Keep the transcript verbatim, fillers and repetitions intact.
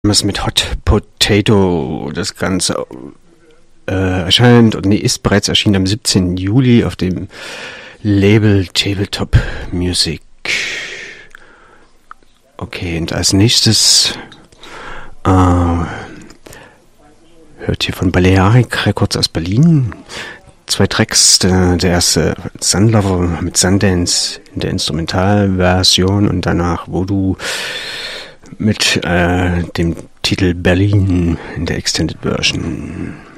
Was mit Hot Potato. Das Ganze äh, erscheint und nee, ist bereits erschienen am siebzehnten Juli auf dem Label Tabletop Music. Okay, und als nächstes äh, hört ihr von Balearic Records aus Berlin zwei Tracks. Der, der erste Sunlover mit Sundance in der Instrumentalversion und danach Voodoo mit äh, dem Titel Berlin in der Extended Version.